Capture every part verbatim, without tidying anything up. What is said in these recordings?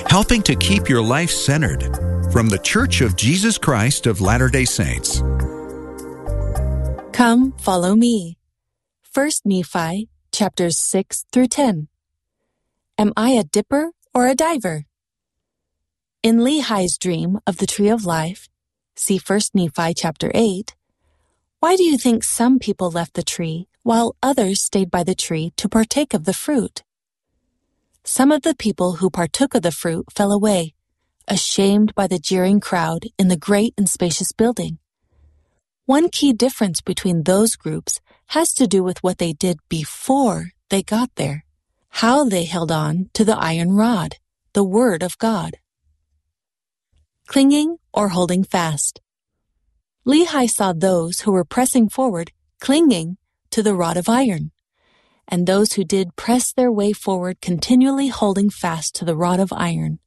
helping to keep your life centered. From the Church of Jesus Christ of Latter-day Saints. Come, follow me. First Nephi, chapters six through ten. Am I a dipper or a diver? In Lehi's dream of the tree of life, see First Nephi chapter eight, why do you think some people left the tree while others stayed by the tree to partake of the fruit? Some of the people who partook of the fruit fell away, ashamed by the jeering crowd in the great and spacious building. One key difference between those groups has to do with what they did before they got there, how they held on to the iron rod, the Word of God. Clinging or holding fast. Lehi saw those who were pressing forward clinging to the rod of iron, and those who did press their way forward continually holding fast to the rod of iron.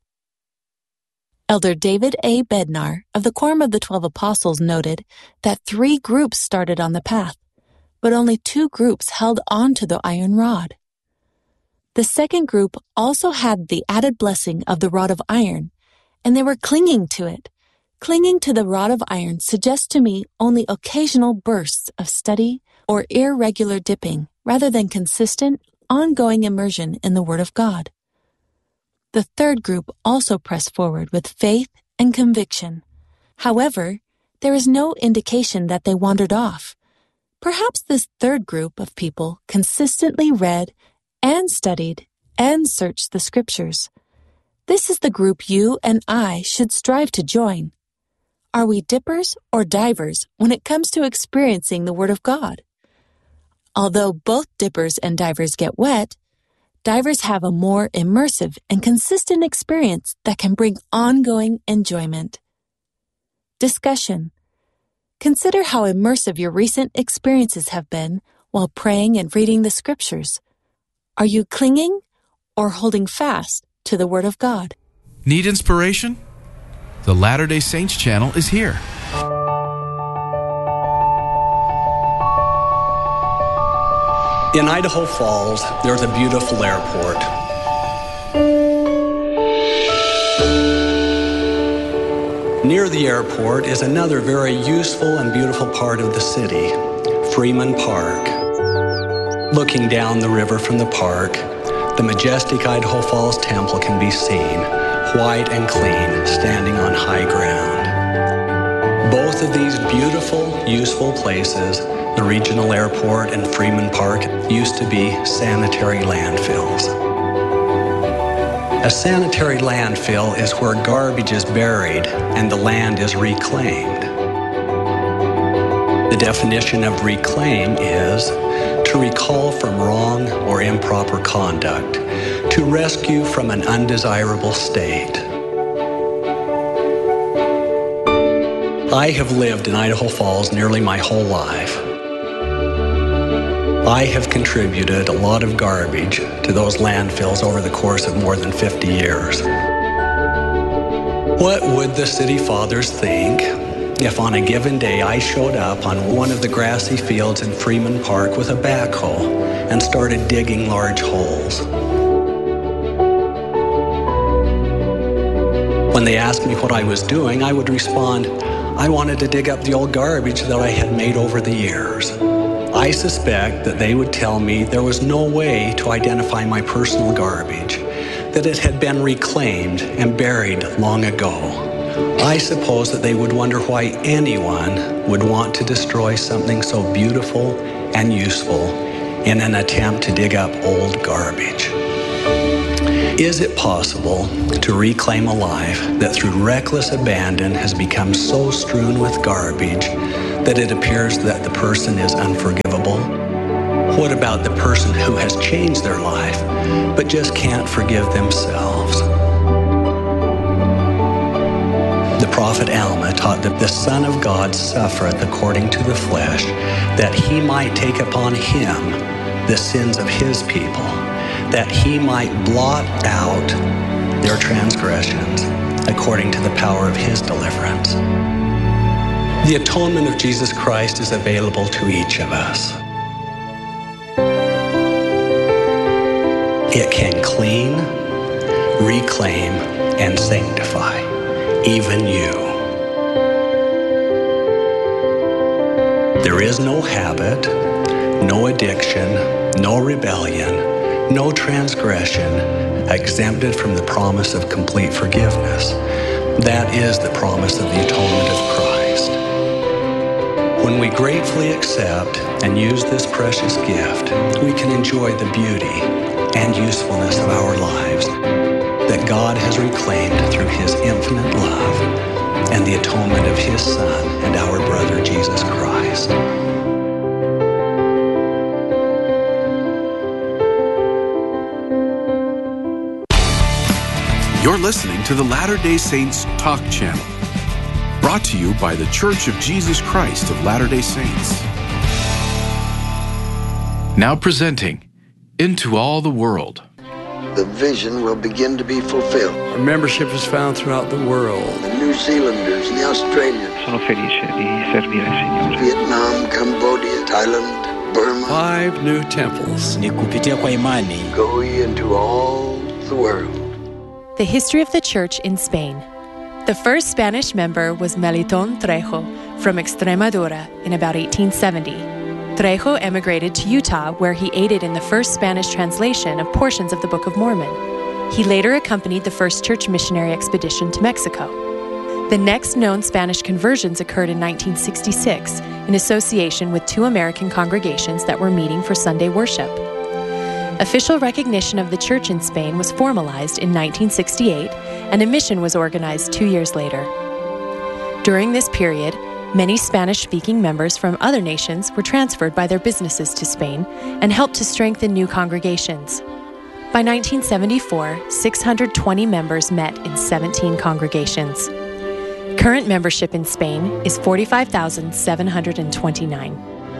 Elder David A. Bednar of the Quorum of the Twelve Apostles noted that three groups started on the path, but only two groups held on to the iron rod. The second group also had the added blessing of the rod of iron, and they were clinging to it. Clinging to the rod of iron suggests to me only occasional bursts of study or irregular dipping, rather than consistent, ongoing immersion in the Word of God. The third group also pressed forward with faith and conviction. However, there is no indication that they wandered off. Perhaps this third group of people consistently read and studied and searched the Scriptures. This is the group you and I should strive to join. Are we dippers or divers when it comes to experiencing the Word of God? Although both dippers and divers get wet, divers have a more immersive and consistent experience that can bring ongoing enjoyment. Discussion. Consider how immersive your recent experiences have been while praying and reading the Scriptures. Are you clinging or holding fast to the Word of God? Need inspiration? The Latter-day Saints channel is here. In Idaho Falls, there's a beautiful airport. Near the airport is another very useful and beautiful part of the city, Freeman Park. Looking down the river from the park, the majestic Idaho Falls Temple can be seen, white and clean, standing on high ground. Both of these beautiful, useful places, the regional airport and Freeman Park, used to be sanitary landfills. A sanitary landfill is where garbage is buried and the land is reclaimed. The definition of reclaim is to recall from wrong or improper conduct, to rescue from an undesirable state. I have lived in Idaho Falls nearly my whole life. I have contributed a lot of garbage to those landfills over the course of more than fifty years. What would the city fathers think if on a given day I showed up on one of the grassy fields in Freeman Park with a backhoe and started digging large holes? When they asked me what I was doing, I would respond, I wanted to dig up the old garbage that I had made over the years. I suspect that they would tell me there was no way to identify my personal garbage, that it had been reclaimed and buried long ago. I suppose that they would wonder why anyone would want to destroy something so beautiful and useful in an attempt to dig up old garbage. Is it possible to reclaim a life that through reckless abandon has become so strewn with garbage that it appears that the person is unforgivable? What about the person who has changed their life but just can't forgive themselves? The prophet Alma taught that the Son of God suffereth according to the flesh, that he might take upon him the sins of his people, that he might blot out their transgressions according to the power of his deliverance. The atonement of Jesus Christ is available to each of us. It can clean, reclaim, sanctify, even you. There is no habit, no addiction, no rebellion, no transgression exempted from the promise of complete forgiveness. That is the promise of the atonement of Christ. When we gratefully accept and use this precious gift, we can enjoy the beauty and usefulness of our lives that God has reclaimed through His infinite love and the atonement of His Son and our brother Jesus Christ. You're listening to the Latter-day Saints Talk Channel, brought to you by the Church of Jesus Christ of Latter-day Saints. Now presenting Into All the World. The vision will begin to be fulfilled. Our membership is found throughout the world. The New Zealanders, the Australians, Sono felice di servire il Signore. Vietnam, Cambodia, Thailand, Burma. Five new temples. Ni kupitia kwa imani. Go ye into all the world. The history of the church in Spain. The first Spanish member was Melitón Trejo from Extremadura in about eighteen seventy. Trejo emigrated to Utah, where he aided in the first Spanish translation of portions of the Book of Mormon. He later accompanied the first church missionary expedition to Mexico. The next known Spanish conversions occurred in nineteen sixty-six in association with two American congregations that were meeting for Sunday worship. Official recognition of the church in Spain was formalized in nineteen sixty-eight, and a mission was organized two years later. During this period, many Spanish-speaking members from other nations were transferred by their businesses to Spain and helped to strengthen new congregations. By nineteen seventy-four, six hundred twenty members met in seventeen congregations. Current membership in Spain is forty-five thousand seven hundred twenty-nine.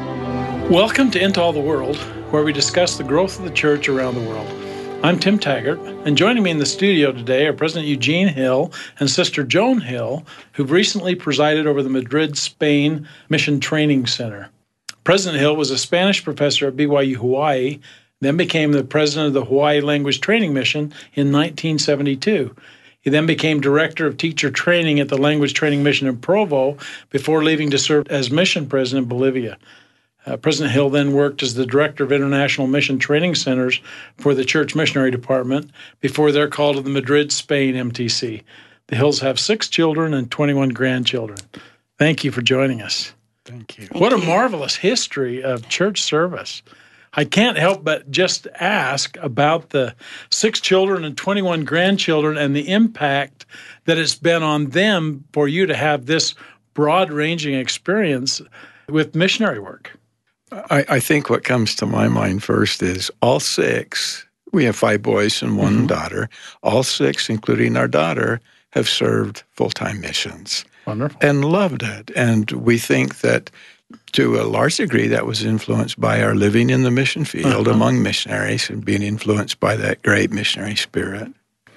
Welcome to Into All the World, where we discuss the growth of the church around the world. I'm Tim Taggart, and joining me in the studio today are President Eugene Hill and Sister Joan Hill, who've recently presided over the Madrid, Spain Mission Training Center. President Hill was a Spanish professor at B Y U Hawaii, then became the president of the Hawaii Language Training Mission in nineteen seventy-two. He then became director of teacher training at the Language Training Mission in Provo before leaving to serve as mission president in Bolivia. Uh, President Hill then worked as the director of International Mission Training Centers for the Church Missionary Department before their call to the Madrid, Spain M T C. The Hills have six children and twenty-one grandchildren. Thank you for joining us. Thank you. What a marvelous history of church service. I can't help but just ask about the six children and twenty-one grandchildren and the impact that it's been on them for you to have this broad-ranging experience with missionary work. I, I think what comes to my mind first is all six, we have five boys and one mm-hmm. daughter, all six, including our daughter, have served full-time missions. Wonderful. And loved it. And we think that to a large degree that was influenced by our living in the mission field uh-huh. among missionaries and being influenced by that great missionary spirit.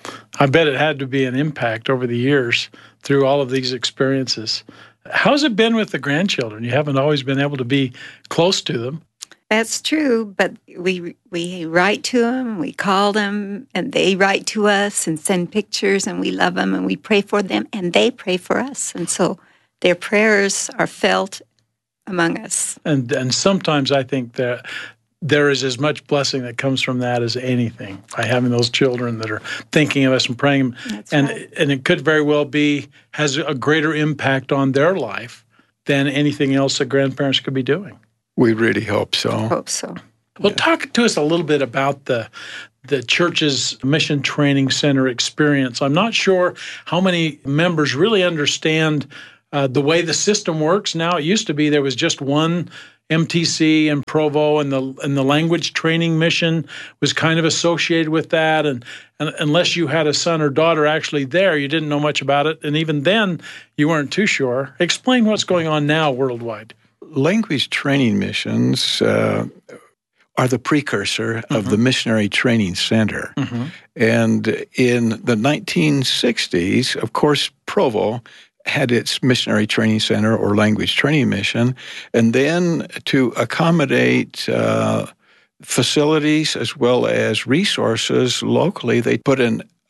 I bet it had to be an impact over the years through all of these experiences. How's it been with the grandchildren? You haven't always been able to be close to them. That's true, but we we write to them, we call them, and they write to us and send pictures, and we love them, and we pray for them, and they pray for us. And so their prayers are felt among us. And and sometimes I think that there is as much blessing that comes from that as anything, by having those children that are thinking of us and praying. That's and right. And it could very well be, has a greater impact on their life than anything else that grandparents could be doing. We really hope so. I hope so. Well, talk to us a little bit about the the church's Mission Training Center experience. I'm not sure how many members really understand uh, the way the system works now. It used to be there was just one M T C in Provo, and the and the language training mission was kind of associated with that. And, and unless you had a son or daughter actually there, you didn't know much about it. And even then, you weren't too sure. Explain what's going on now worldwide. Language training missions uh, are the precursor mm-hmm. of the Missionary Training Center. Mm-hmm. And in the nineteen sixties, of course, Provo had its Missionary Training Center or Language Training Mission, and then to accommodate uh, facilities as well as resources locally, they put an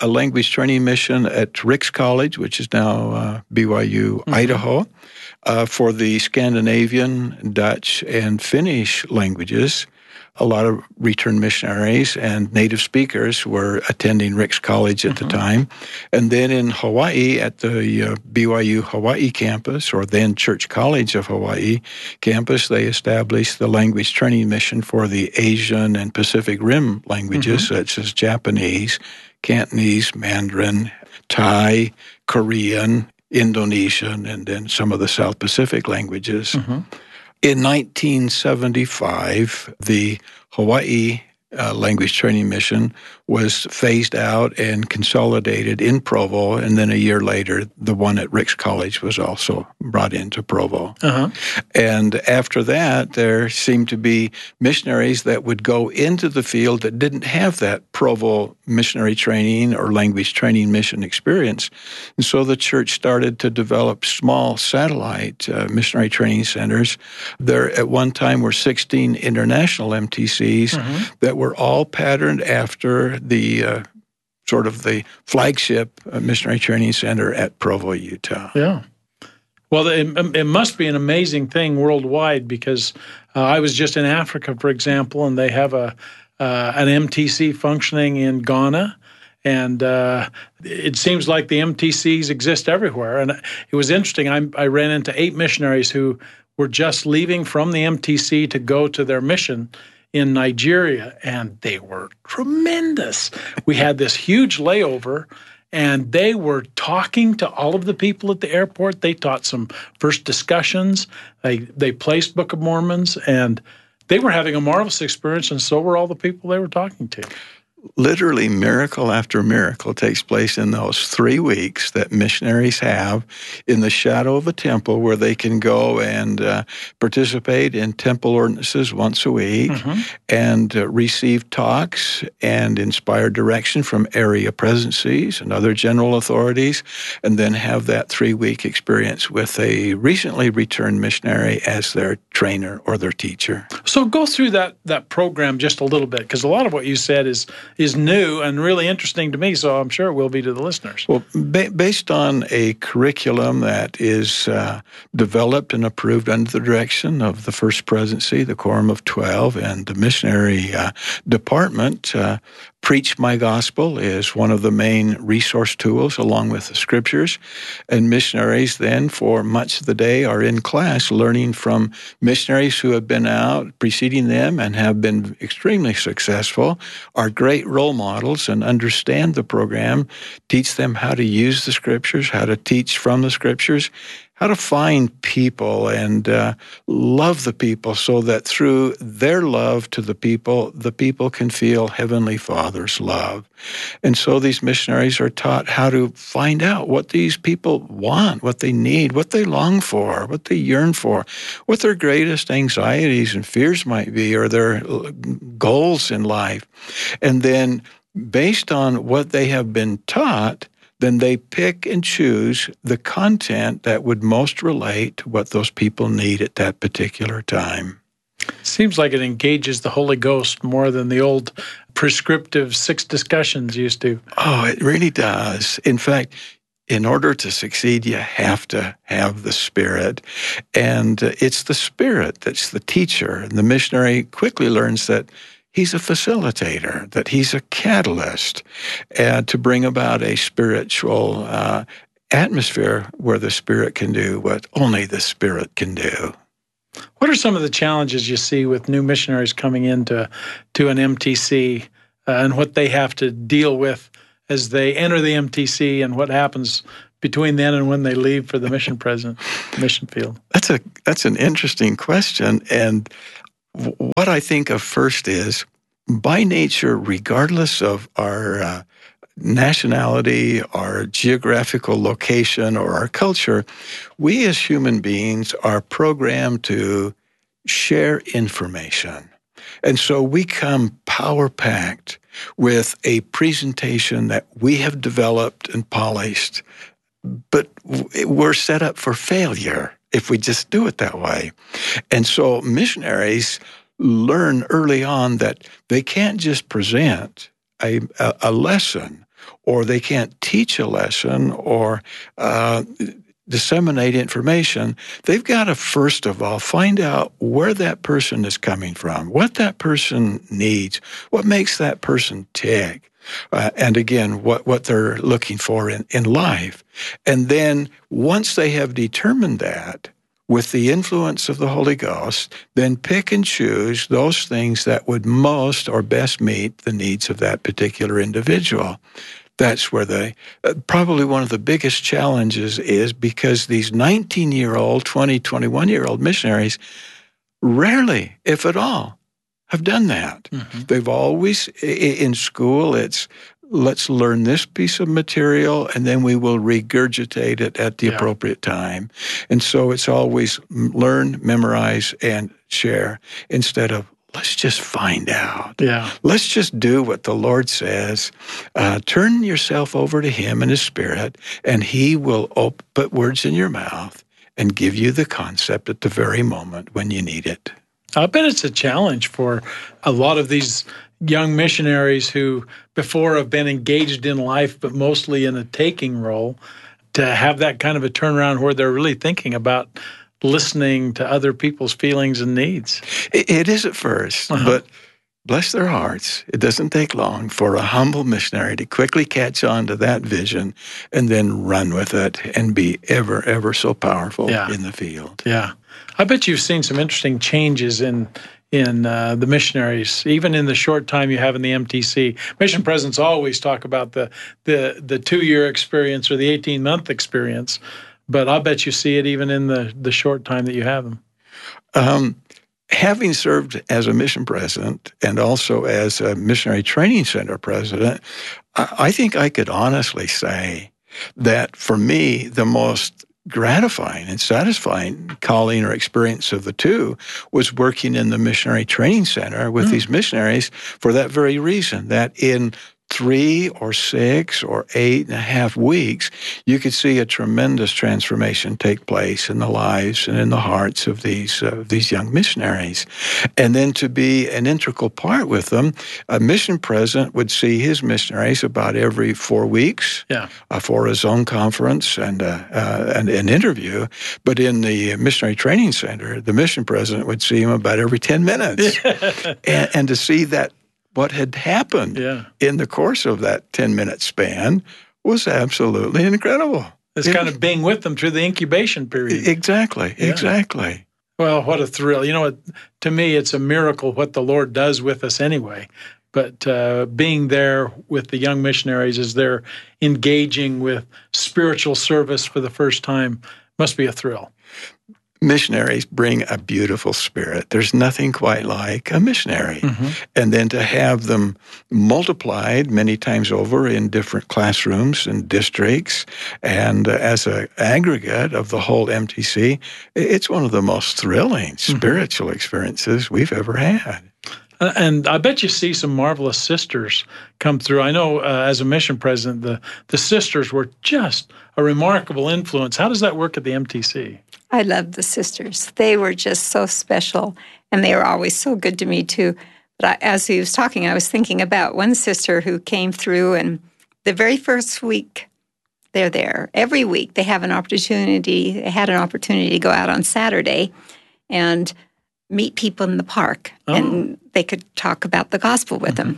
a language training mission at Ricks College, which is now uh, B Y U, mm-hmm. Idaho, uh, for the Scandinavian, Dutch, and Finnish languages. A lot of return missionaries and native speakers were attending Ricks College at mm-hmm. the time. And then in Hawaii, at the uh, B Y U Hawaii campus, or then Church College of Hawaii campus, they established the language training mission for the Asian and Pacific Rim languages, mm-hmm. such as Japanese, Cantonese, Mandarin, Thai, Korean, Indonesian, and then some of the South Pacific languages. Mm-hmm. In nineteen seventy-five, the Hawaii uh, language training mission was phased out and consolidated in Provo, and then a year later, the one at Ricks College was also brought into Provo. Uh-huh. And after that, there seemed to be missionaries that would go into the field that didn't have that Provo missionary training or language training mission experience. And so the church started to develop small satellite uh, missionary training centers. There at one time were sixteen international M T Cs mm-hmm. that were all patterned after the uh, sort of the flagship uh, missionary training center at Provo, Utah. Yeah. Well, it, it must be an amazing thing worldwide, because uh, I was just in Africa, for example, and they have a uh, an M T C functioning in Ghana, and uh, it seems like the M T Cs exist everywhere. And it was interesting. I, I ran into eight missionaries who were just leaving from the M T C to go to their mission in Nigeria, and they were tremendous. We had this huge layover, and they were talking to all of the people at the airport. They taught some first discussions. They they placed Book of Mormons, and they were having a marvelous experience, and so were all the people they were talking to. Literally miracle after miracle takes place in those three weeks that missionaries have in the shadow of a temple, where they can go and uh, participate in temple ordinances once a week mm-hmm. and uh, receive talks and inspired direction from area presidencies and other general authorities, and then have that three-week experience with a recently returned missionary as their trainer or their teacher. So go through that, that program just a little bit, because a lot of what you said is is new and really interesting to me, so I'm sure it will be to the listeners. Well, ba- based on a curriculum that is uh, developed and approved under the direction of the First Presidency, the Quorum of Twelve, and the missionary uh, department, uh, Preach My Gospel is one of the main resource tools, along with the scriptures. And missionaries then, for much of the day, are in class learning from missionaries who have been out preceding them and have been extremely successful, are great role models and understand the program, teach them how to use the scriptures, how to teach from the scriptures, how to find people and uh, love the people, so that through their love to the people, the people can feel Heavenly Father's love. And so these missionaries are taught how to find out what these people want, what they need, what they long for, what they yearn for, what their greatest anxieties and fears might be, or their goals in life. And then, based on what they have been taught, then they pick and choose the content that would most relate to what those people need at that particular time. Seems like it engages the Holy Ghost more than the old prescriptive six discussions used to. Oh, it really does. In fact, in order to succeed, you have to have the Spirit. And it's the Spirit that's the teacher. And the missionary quickly learns that he's a facilitator, that he's a catalyst uh, to bring about a spiritual uh, atmosphere where the Spirit can do what only the Spirit can do. What are some of the challenges you see with new missionaries coming into to an M T C uh, and what they have to deal with as they enter the M T C, and what happens between then and when they leave for the mission present mission field? That's a that's an interesting question. And what I think of first is, by nature, regardless of our uh, nationality, our geographical location, or our culture, we as human beings are programmed to share information. And so we come power-packed with a presentation that we have developed and polished, but we're set up for failure if we just do it that way. And so missionaries learn early on that they can't just present a, a, a lesson or they can't teach a lesson or uh, disseminate information, they've got to, first of all, find out where that person is coming from, what that person needs, what makes that person tick, uh, and again, what, what they're looking for in, in life. And then once they have determined that, with the influence of the Holy Ghost, then pick and choose those things that would most or best meet the needs of that particular individual. That's where the uh, probably one of the biggest challenges is, because these nineteen-year-old, twenty, twenty-one-year-old missionaries rarely, if at all, have done that. Mm-hmm. They've always, in school, it's let's learn this piece of material and then we will regurgitate it at the yeah. appropriate time. And so it's always learn, memorize, and share instead of let's just find out. Yeah. Let's just do what the Lord says. Uh, turn yourself over to Him and His Spirit, and He will op- put words in your mouth and give you the concept at the very moment when you need it. I bet it's a challenge for a lot of these young missionaries who before have been engaged in life, but mostly in a taking role, to have that kind of a turnaround where they're really thinking about listening to other people's feelings and needs. It, it is at first, uh-huh. but bless their hearts, it doesn't take long for a humble missionary to quickly catch on to that vision and then run with it and be ever, ever so powerful yeah. in the field. Yeah. I bet you've seen some interesting changes in in uh, the missionaries, even in the short time you have in the M T C. Mission presidents always talk about the the, the two-year experience or the eighteen-month experience, but I bet you see it even in the, the short time that you have them. Um, having served as a mission president and also as a missionary training center president, I, I think I could honestly say that for me, the most gratifying and satisfying calling or experience of the two was working in the missionary training center with mm. these missionaries for that very reason, that in three or six or eight and a half weeks, you could see a tremendous transformation take place in the lives and in the hearts of these uh, these young missionaries. And then to be an integral part with them, a mission president would see his missionaries about every four weeks yeah. uh, for his own conference and, uh, uh, and an interview. But in the missionary training center, the mission president would see him about every ten minutes. and, and to see that what had happened yeah. in the course of that ten-minute span was absolutely incredible. It's it, kind of being with them through the incubation period. Exactly, yeah. exactly. Well, what a thrill. You know, what, to me, it's a miracle what the Lord does with us anyway. But uh, being there with the young missionaries as they're engaging with spiritual service for the first time must be a thrill. Missionaries bring a beautiful spirit. There's nothing quite like a missionary. Mm-hmm. And then to have them multiplied many times over in different classrooms and districts, and uh, as an aggregate of the whole M T C, it's one of the most thrilling spiritual mm-hmm. experiences we've ever had. Uh, and I bet you see some marvelous sisters come through. I know uh, as a mission president, the, the sisters were just a remarkable influence. How does that work at the M T C? I love the sisters. They were just so special, and they were always so good to me, too. But I, as he was talking, I was thinking about one sister who came through, and the very first week they're there. Every week they have an opportunity, they had an opportunity to go out on Saturday and meet people in the park, oh. and they could talk about the gospel with mm-hmm. them.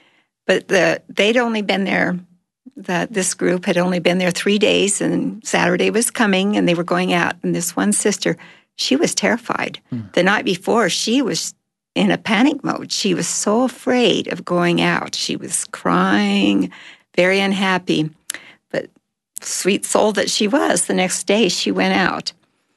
But the, they'd only been there, the, this group had only been there three days, and Saturday was coming, and they were going out. And this one sister, she was terrified. Mm. The night before, she was in a panic mode. She was so afraid of going out. She was crying, very unhappy. But sweet soul that she was, the next day she went out.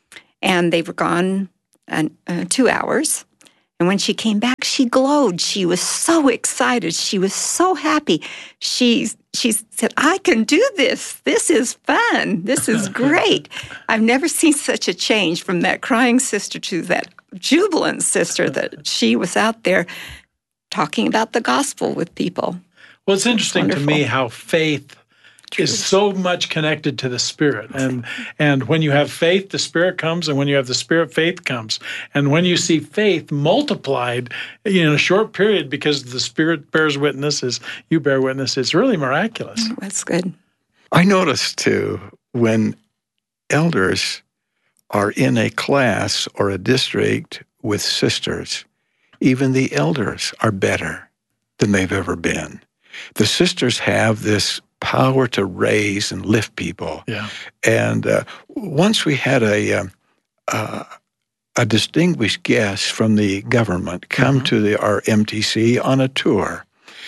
And they were gone uh, uh, two hours. And when she came back, she glowed. She was so excited. She was so happy. She, she said, I can do this. This is fun. This is great. I've never seen such a change from that crying sister to that jubilant sister that she was out there talking about the gospel with people. Well, it's interesting to me how faith truth. so much connected to the Spirit. And and when you have faith, the Spirit comes, and when you have the Spirit, faith comes. And when you see faith multiplied in a short period because the Spirit bears witness as you bear witness, it's really miraculous. That's good. I noticed, too, when elders are in a class or a district with sisters, even the elders are better than they've ever been. The sisters have this power to raise and lift people. Yeah. And uh, once we had a uh, uh, a distinguished guest from the government come mm-hmm. to the, our M T C on a tour.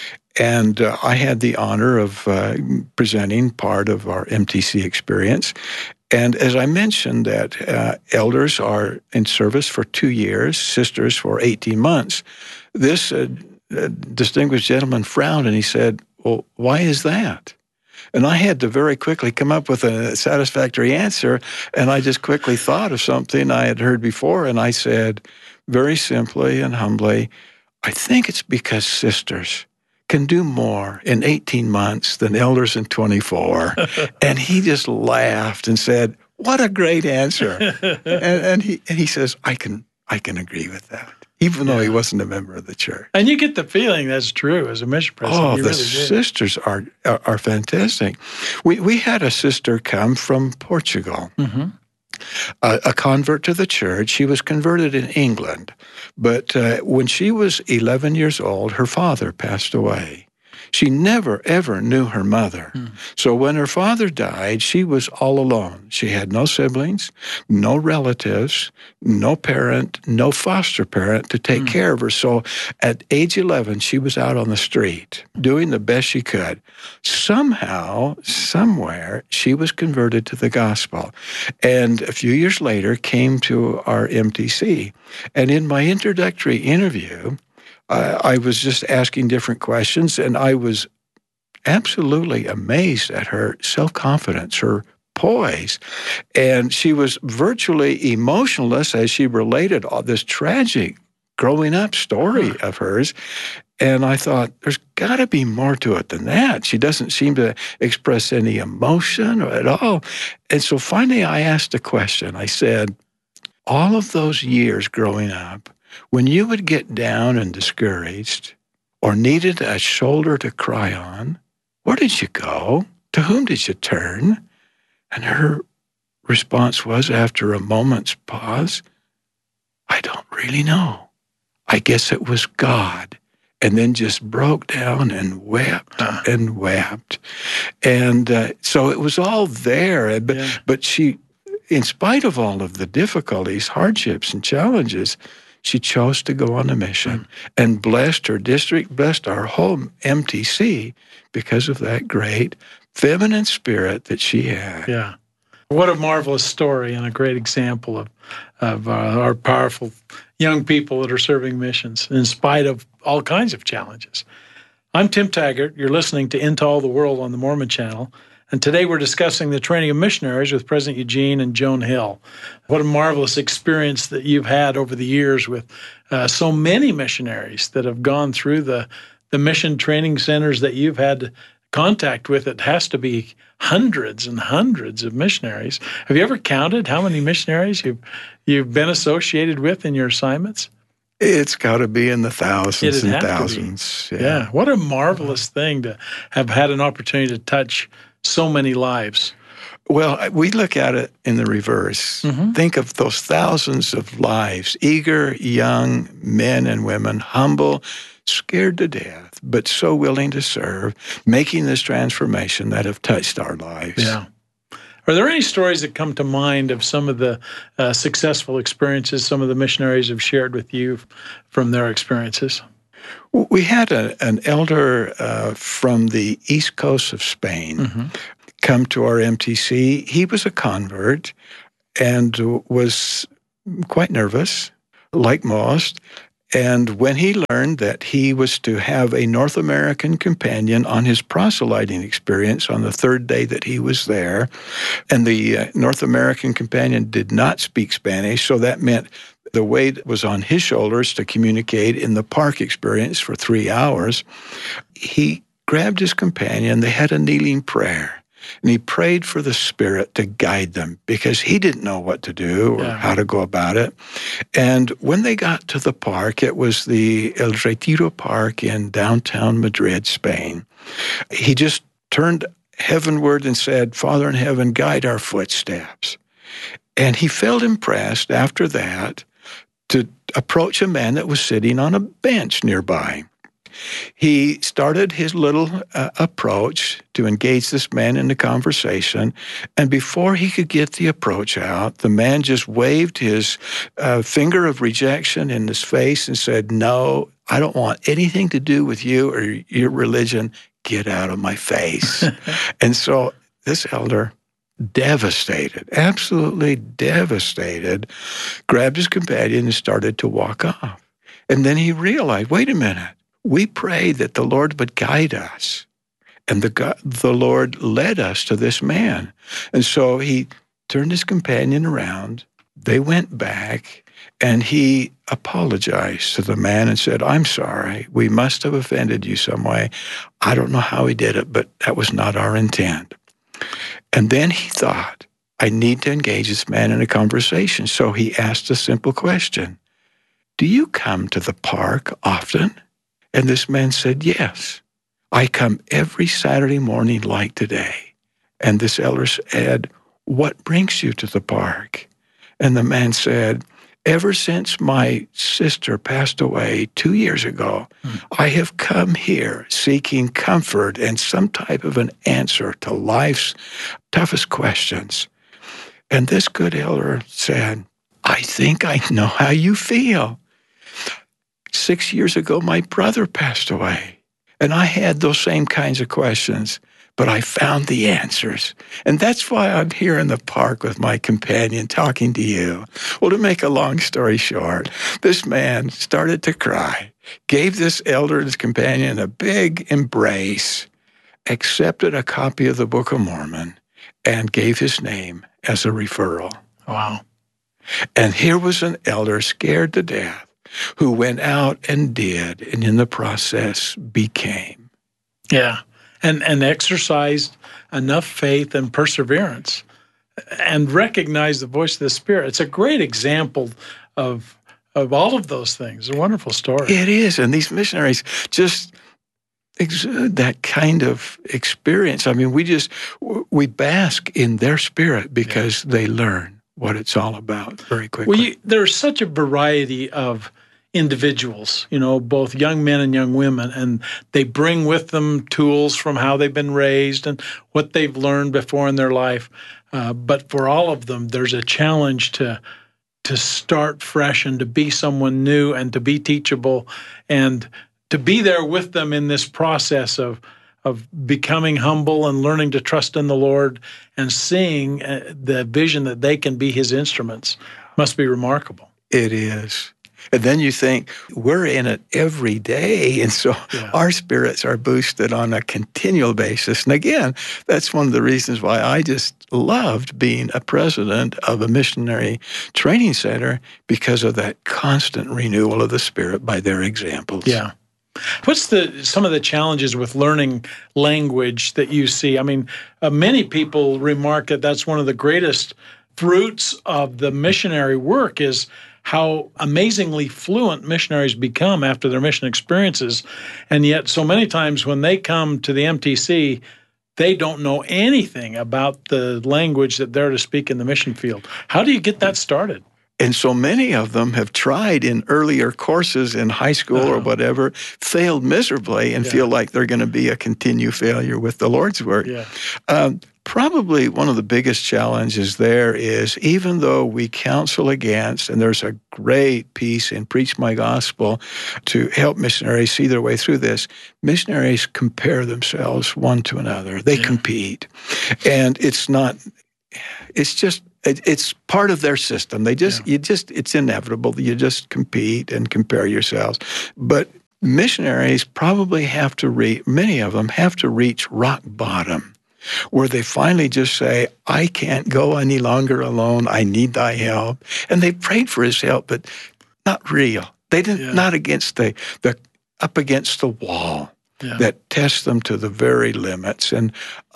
And uh, I had the honor of uh, presenting part of our M T C experience. And as I mentioned that uh, elders are in service for two years, sisters for eighteen months, this uh, uh, distinguished gentleman frowned and he said, well, why is that? And I had to very quickly come up with a satisfactory answer, and I just quickly thought of something I had heard before, and I said very simply and humbly, I think it's because sisters can do more in eighteen months than elders in twenty-four. And he just laughed and said, what a great answer. and, and he and he says, I can I can agree with that, even yeah. though he wasn't a member of the church. And you get the feeling that's true as a mission president. Oh, you the really sisters are, are are fantastic. We we had a sister come from Portugal. Mm-hmm. Uh, a convert to the church. She was converted in England, but uh, when she was eleven years old, her father passed away. She never, ever knew her mother. Hmm. So when her father died, she was all alone. She had no siblings, no relatives, no parent, no foster parent to take hmm. care of her. So at age eleven, she was out on the street doing the best she could. Somehow, somewhere, she was converted to the gospel. And a few years later, came to our M T C. And in my introductory interview, I, I was just asking different questions, and I was absolutely amazed at her self-confidence, her poise. And she was virtually emotionless as she related all this tragic growing up story of hers. And I thought, there's got to be more to it than that. She doesn't seem to express any emotion at all. And so finally I asked a question. I said, all of those years growing up, when you would get down and discouraged or needed a shoulder to cry on, where did you go? To whom did you turn? And her response was, after a moment's pause, I don't really know. I guess it was God. And then just broke down and wept and wept. And uh, so it was all there. But, yeah. but she, in spite of all of the difficulties, hardships, and challenges, she chose to go on a mission mm. and blessed her district, blessed our whole M T C because of that great feminine spirit that she had. Yeah. What a marvelous story and a great example of, of uh, our powerful young people that are serving missions in spite of all kinds of challenges. I'm Tim Taggart. You're listening to Into All the World on the Mormon Channel. And today we're discussing the training of missionaries with President Eugene and Joan Hill. What a marvelous experience that you've had over the years with uh, so many missionaries that have gone through the, the mission training centers that you've had contact with. It has to be hundreds and hundreds of missionaries. Have you ever counted how many missionaries you've, you've been associated with in your assignments? It's got to be in the thousands It'd and thousands. Yeah. yeah, what a marvelous thing to have had an opportunity to touch so many lives. Well, we look at it in the reverse. Mm-hmm. Think of those thousands of lives, eager young men and women, humble, scared to death, but so willing to serve, making this transformation that have touched our lives. Yeah. Are there any stories that come to mind of some of the uh, successful experiences some of the missionaries have shared with you from their experiences? We had a, an elder uh, from the east coast of Spain mm-hmm. come to our M T C. He was a convert and was quite nervous, like most. And when he learned that he was to have a North American companion on his proselyting experience on the third day that he was there, and the uh, North American companion did not speak Spanish, so that meant the weight was on his shoulders to communicate in the park experience for three hours. He grabbed his companion. They had a kneeling prayer. And he prayed for the Spirit to guide them because he didn't know what to do or Yeah. how to go about it. And when they got to the park, it was the El Retiro Park in downtown Madrid, Spain. He just turned heavenward and said, Father in heaven, guide our footsteps. And he felt impressed after that to approach a man that was sitting on a bench nearby. He started his little uh, approach to engage this man in a conversation, and before he could get the approach out, the man just waved his uh, finger of rejection in his face and said, no, I don't want anything to do with you or your religion. Get out of my face. And so this elder, devastated, absolutely devastated, grabbed his companion and started to walk off. And then he realized, wait a minute, we prayed that the Lord would guide us, and the God, the Lord led us to this man. And so he turned his companion around, they went back, and he apologized to the man and said, I'm sorry, we must have offended you some way. I don't know how he did it, but that was not our intent. And then he thought, I need to engage this man in a conversation. So he asked a simple question. Do you come to the park often? And this man said, yes, I come every Saturday morning like today. And this elder said, what brings you to the park? And the man said, ever since my sister passed away two years ago, mm. I have come here seeking comfort and some type of an answer to life's toughest questions. And this good elder said, I think I know how you feel. Six years ago, my brother passed away, and I had those same kinds of questions, but I found the answers. And that's why I'm here in the park with my companion talking to you. Well, to make a long story short, this man started to cry, gave this elder and his companion a big embrace, accepted a copy of the Book of Mormon, and gave his name as a referral. Wow. And here was an elder scared to death who went out and did, and in the process became. Yeah, and and exercised enough faith and perseverance and recognized the voice of the Spirit. It's a great example of of all of those things. A wonderful story. It is, and these missionaries just exude that kind of experience. I mean, we just, we bask in their spirit because yeah. they learn what it's all about very quickly. Well, you, there's such a variety of individuals, you know, both young men and young women, and they bring with them tools from how they've been raised and what they've learned before in their life. Uh, but for all of them, there's a challenge to to start fresh and to be someone new and to be teachable and to be there with them in this process of of becoming humble and learning to trust in the Lord and seeing uh, the vision that they can be His instruments must be remarkable. It is. And then you think, we're in it every day, and so yeah. our spirits are boosted on a continual basis. And again, that's one of the reasons why I just loved being a president of a missionary training center, because of that constant renewal of the Spirit by their examples. Yeah. What's the some of the challenges with learning language that you see? I mean, uh, many people remark that that's one of the greatest fruits of the missionary work is how amazingly fluent missionaries become after their mission experiences. And yet so many times when they come to the M T C, they don't know anything about the language that they're to speak in the mission field. How do you get that started? And so many of them have tried in earlier courses in high school uh-huh. or whatever, failed miserably, and yeah. feel like they're going to be a continued failure with the Lord's work. Yeah. Um, probably one of the biggest challenges there is, even though we counsel against, and there's a great piece in Preach My Gospel to help missionaries see their way through this, missionaries compare themselves one to another. They yeah. compete. And it's not, it's just, it's part of their system. They just, yeah. you just, it's inevitable. You just compete and compare yourselves. But missionaries probably have to reach, many of them have to reach rock bottom, where they finally just say, I can't go any longer alone. I need thy help. And they prayed for his help, but not real. They didn't, yeah. not against the, the, up against the wall. yeah. that test them to the very limits. And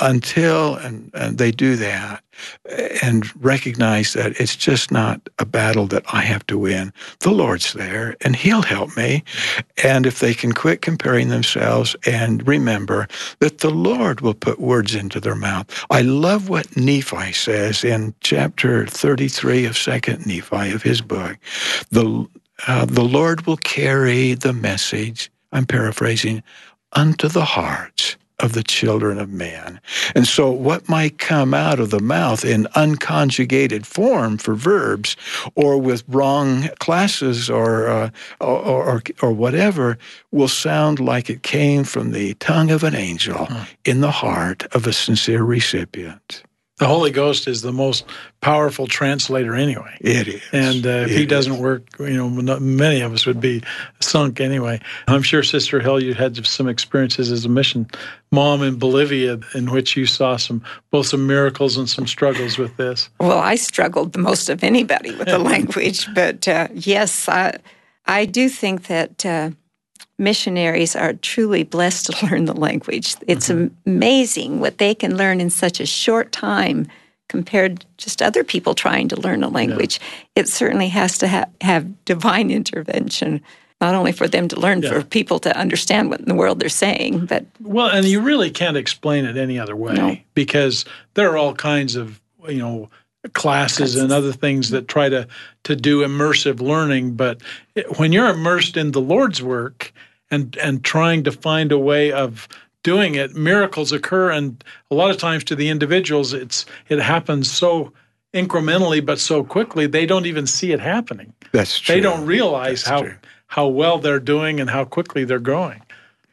until and, and they do that and recognize that it's just not a battle that I have to win, the Lord's there, and He'll help me. And if they can quit comparing themselves and remember that the Lord will put words into their mouth. I love what Nephi says in chapter thirty-three of Second Nephi of his book. The, uh, the Lord will carry the message, I'm paraphrasing, unto the hearts of the children of men. And so what might come out of the mouth in unconjugated form for verbs or with wrong classes or, uh, or, or, or whatever will sound like it came from the tongue of an angel huh. in the heart of a sincere recipient. The Holy Ghost is the most powerful translator anyway. It is. And uh, if it he doesn't is. work, you know, many of us would be sunk anyway. I'm sure, Sister Hill, you had some experiences as a mission mom in Bolivia in which you saw some both some miracles and some struggles with this. Well, I struggled the most of anybody with the language. But uh, yes, I, I do think that uh, missionaries are truly blessed to learn the language. It's mm-hmm. amazing what they can learn in such a short time compared to just other people trying to learn a language. Yeah. It certainly has to ha- have divine intervention, not only for them to learn, yeah. for people to understand what in the world they're saying. But well, and you really can't explain it any other way no. because there are all kinds of, you know, classes and other things that try to, to do immersive learning. But when you're immersed in the Lord's work and and trying to find a way of doing it, miracles occur, and a lot of times to the individuals, it's it happens so incrementally but so quickly they don't even see it happening. That's true. They don't realize That's how true. how well they're doing and how quickly they're growing.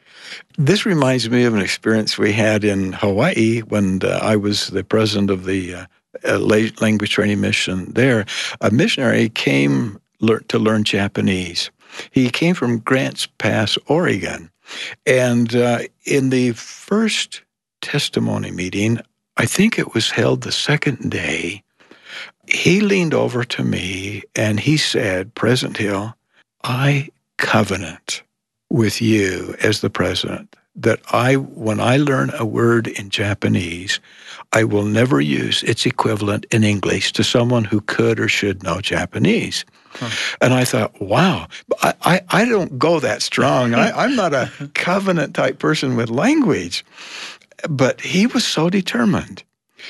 This reminds me of an experience we had in Hawaii when uh, I was the president of the uh, uh, language training mission there. A missionary came lear- to learn Japanese. He came from Grants Pass, Oregon. And uh, in the first testimony meeting, I think it was held the second day, he leaned over to me and he said, President Hill, I covenant with you as the president that I, when I learn a word in Japanese, I will never use its equivalent in English to someone who could or should know Japanese. Huh. And I thought, wow, I, I, I don't go that strong. I, I'm not a covenant-type person with language. But he was so determined.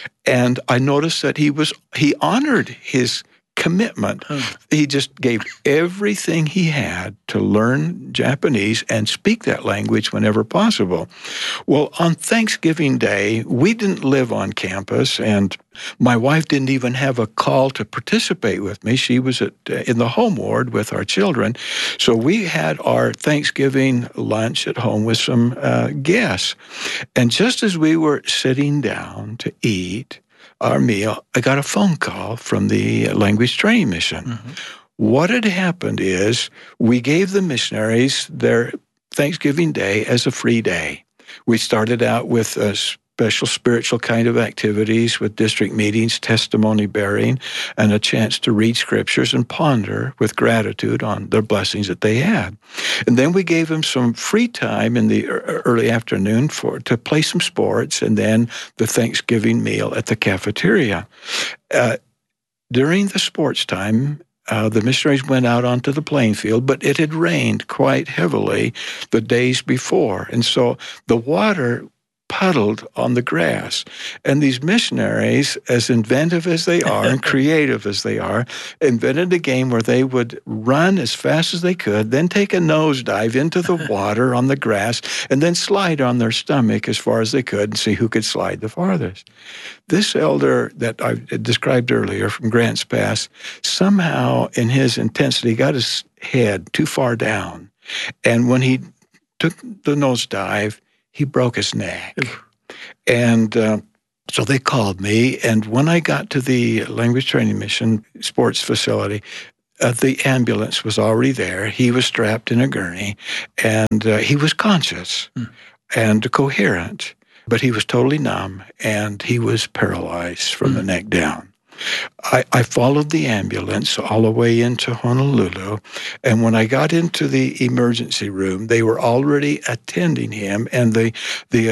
And I noticed that he was he honored his commitment. Huh. He just gave everything he had to learn Japanese and speak that language whenever possible. Well, on Thanksgiving Day, we didn't live on campus, and my wife didn't even have a call to participate with me. She was at, uh, in the home ward with our children. So we had our Thanksgiving lunch at home with some uh, guests. And just as we were sitting down to eat our meal, I got a phone call from the language training mission. Mm-hmm. What had happened is we gave the missionaries their Thanksgiving Day as a free day. We started out with a special spiritual kind of activities with district meetings, testimony bearing, and a chance to read scriptures and ponder with gratitude on their blessings that they had. And then we gave them some free time in the early afternoon for to play some sports, and then the Thanksgiving meal at the cafeteria. Uh, during the sports time, Uh, the missionaries went out onto the playing field, but it had rained quite heavily the days before. And so the water puddled on the grass. And these missionaries, as inventive as they are and creative as they are, invented a game where they would run as fast as they could, then take a nosedive into the water on the grass, and then slide on their stomach as far as they could and see who could slide the farthest. This elder that I described earlier from Grants Pass, somehow in his intensity got his head too far down. And when he took the nosedive, he broke his neck. And uh, so they called me, and when I got to the language training mission sports facility, uh, the ambulance was already there. He was strapped in a gurney, and uh, he was conscious mm. and coherent, but he was totally numb, and he was paralyzed from mm. the neck down. I, I followed the ambulance all the way into Honolulu, and when I got into the emergency room, they were already attending him, and the the